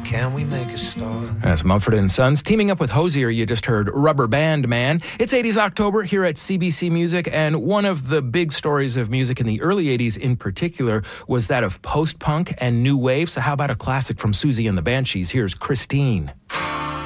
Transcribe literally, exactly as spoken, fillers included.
can we make a start? That's Mumford and Sons teaming up with Hozier. You just heard Rubber Band Man. It's eighties October here at C B C Music, and one of the big stories of music in the early eighties in particular was that of post-punk and new wave. So how about a classic from Susie and the Banshees? Here's Christine.